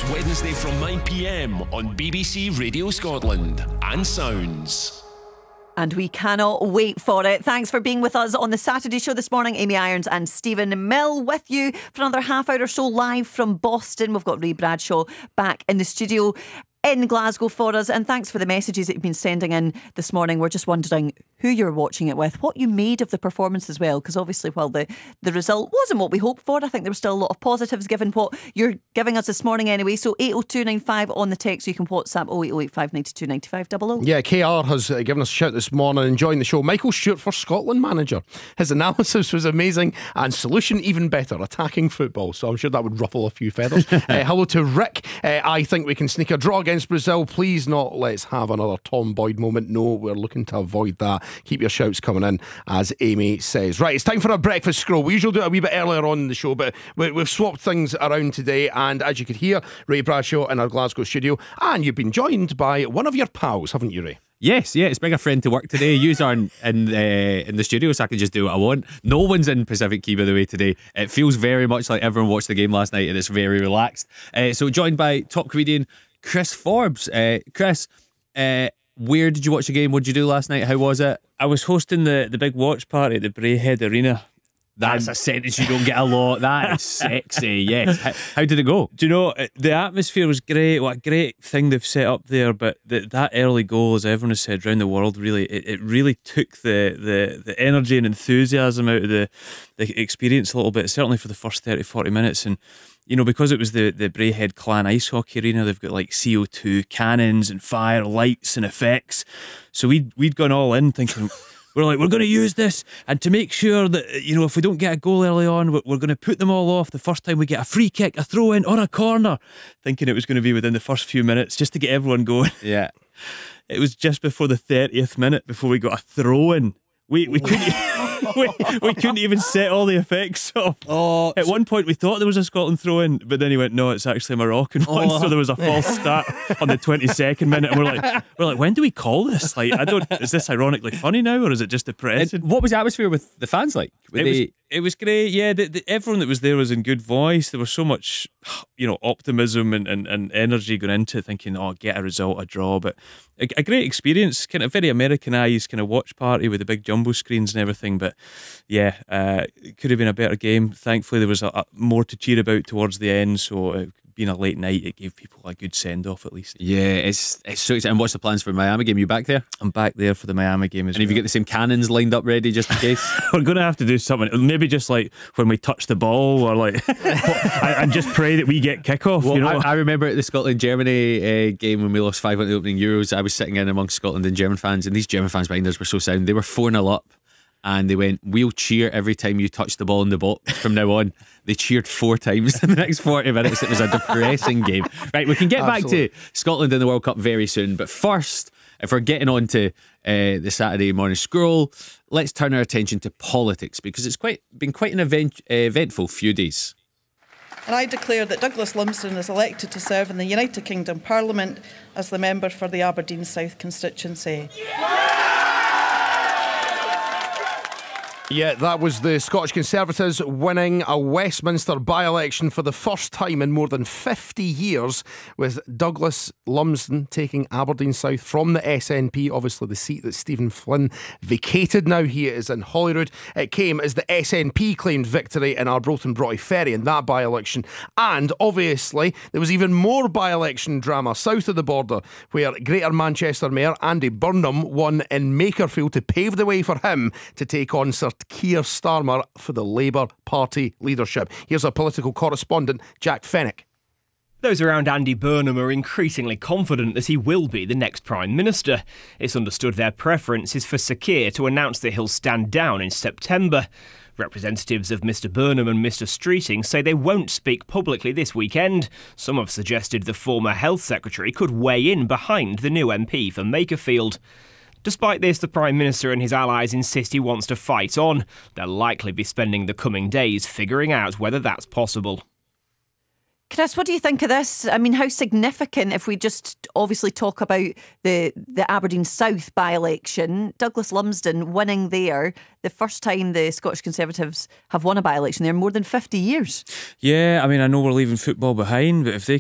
Wednesday from 9 p.m. on BBC Radio Scotland and Sounds. And we cannot wait for it. Thanks for being with us on the Saturday show this morning. Amy Irons and Stephen Mill with you for another half-hour show live from Boston. We've got Ray Bradshaw back in the studio in Glasgow for us. And thanks for the messages that you've been sending in this morning. We're just wondering who you're watching it with, what you made of the performance as well, because obviously, well, the result wasn't what we hoped for. I think there were still a lot of positives given what you're giving us this morning anyway. So 80295 on the text, so you can WhatsApp 08085 92 95 00. Yeah, KR has given us a shout this morning, enjoying the show. Michael Stewart for Scotland manager. His analysis was amazing and solution even better, attacking football. So I'm sure that would ruffle a few feathers. Hello to Rick. I think we can sneak a draw against Brazil. Please not let's have another Tom Boyd moment. No, we're looking to avoid that. Keep your shouts coming in, as Amy says. Right, it's time for a breakfast scroll. We usually do it a wee bit earlier on in the show, but we've swapped things around today. And as you could hear, Ray Bradshaw in our Glasgow studio, and you've been joined by one of your pals, haven't you, Ray? Yes, it's bring a friend to work today. Yous are in the studio, so I can just do what I want. No one's in Pacific Key, by the way, today. It feels very much like everyone watched the game last night, and it's very relaxed. So joined by top comedian Chris Forbes. Chris, where did you watch the game? What did you do last night? How was it? I was hosting the big watch party at the Braehead Arena. That's a sentence you don't get a lot. That is sexy, yes. How did it go? Do you know, the atmosphere was great. What a great thing they've set up there. But that early goal, as everyone has said around the world, really, it really took the energy and enthusiasm out of the experience a little bit, certainly for the first 30-40 minutes. And you know, because it was the Braehead Clan Ice Hockey Arena, they've got like CO2 cannons and fire lights and effects. So we'd gone all in thinking, we're going to use this, and to make sure that, you know, if we don't get a goal early on, we're going to put them all off the first time we get a free kick, a throw in or a corner, thinking it was going to be within the first few minutes just to get everyone going. Yeah. It was just before the 30th minute before we got a throw in. We couldn't we couldn't even set all the effects off. At one point we thought there was a Scotland throw in, but then he went, no, it's actually a Moroccan one. So there was a false start on the 22nd minute, and we're like, when do we call this? Like, is this ironically funny now, or is it just depressing? And what was the atmosphere with the fans like? It was great, yeah. Everyone that was there was in good voice. There was so much, you know, optimism and energy going into it, thinking, get a result, a draw. But a great experience, kind of very Americanised kind of watch party with the big jumbo screens and everything. But yeah, it could have been a better game. Thankfully, there was more to cheer about towards the end. So being a late night, it gave people a good send-off at least. Yeah, it's so exciting. What's the plans for the Miami game? You back there? I'm back there for the Miami game as well. And have you got the same cannons lined up ready just in case? We're going to have to do something. Maybe just like when we touch the ball, or like and just pray that we get kickoff. Well, you know? I remember at the Scotland-Germany game when we lost 5 on the opening Euros, I was sitting in amongst Scotland and German fans, and these German fans behind us were so sound. They were 4-0 up. And they went, we'll cheer every time you touch the ball in the box from now on. They cheered 4 times in the next 40 minutes. It was a depressing game. Right, we can get Absolutely. back to Scotland in the World Cup very soon. But first, if we're getting on to the Saturday morning scroll, let's turn our attention to politics, because it's been quite an eventful few days. And I declare that Douglas Lumsden is elected to serve in the United Kingdom Parliament as the member for the Aberdeen South constituency. Yeah, that was the Scottish Conservatives winning a Westminster by-election for the first time in more than 50 years, with Douglas Lumsden taking Aberdeen South from the SNP, obviously the seat that Stephen Flynn vacated. Now he is in Holyrood. It came as the SNP claimed victory in Arbroath Broughty Ferry in that by-election, and obviously there was even more by-election drama south of the border, where Greater Manchester Mayor Andy Burnham won in Makerfield to pave the way for him to take on Sir Keir Starmer for the Labour Party leadership. Here's our political correspondent, Jack Fennick. Those around Andy Burnham are increasingly confident that he will be the next Prime Minister. It's understood their preference is for Sir Keir to announce that he'll stand down in September. Representatives of Mr Burnham and Mr Streeting say they won't speak publicly this weekend. Some have suggested the former Health Secretary could weigh in behind the new MP for Makerfield. Despite this, the Prime Minister and his allies insist he wants to fight on. They'll likely be spending the coming days figuring out whether that's possible. Chris, what do you think of this? I mean, how significant, if we just obviously talk about the Aberdeen South by-election, Douglas Lumsden winning there, the first time the Scottish Conservatives have won a by-election there in more than 50 years. Yeah, I mean, I know we're leaving football behind, but if they